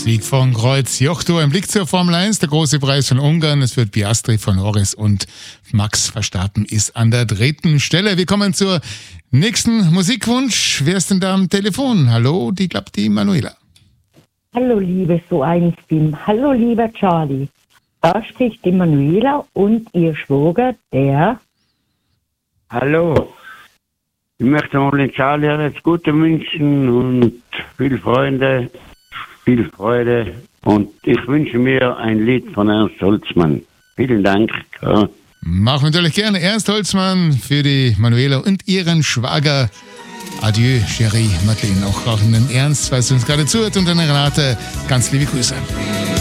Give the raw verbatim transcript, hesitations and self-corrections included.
Musik von Kreuz Jochto. Ein Blick zur Formel eins, der große Preis von Ungarn. Es wird Piastri von Norris und Max Verstappen ist an der dritten Stelle. Wir kommen zur nächsten Musikwunsch. Wer ist denn da am Telefon? Hallo, die glaubt die Manuela. Hallo, liebe So eins Team. Hallo, lieber Charlie. Da spricht die Manuela und ihr Schwager, der... Hallo. Ich möchte mal den Charlie alles Gute wünschen und viele Freunde, viel Freude. Und ich wünsche mir ein Lied von Ernst Holzmann. Vielen Dank. Ja. Machen wir natürlich gerne. Ernst Holzmann für die Manuela und ihren Schwager. Adieu, Chérie Madeleine. Auch an den Ernst, falls du uns gerade zuhört, und an Renate ganz liebe Grüße.